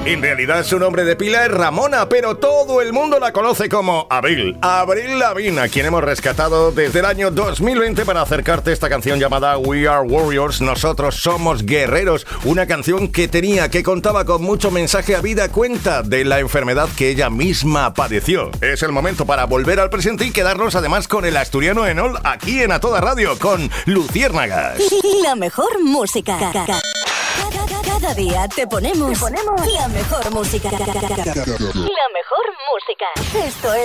En realidad su nombre de pila es Ramona, pero todo el mundo la conoce como Avril Lavigne, a quien hemos rescatado desde el año 2020 para acercarte esta canción llamada We Are Warriors, Nosotros Somos Guerreros, una canción que contaba con mucho mensaje a vida cuenta de la enfermedad que ella misma padeció. Es el momento para volver al presente y quedarnos además con el asturiano Enol aquí en A Toda Radio, con Luciérnagas. La mejor música. Cada día te ponemos la mejor música. La mejor música. Esto es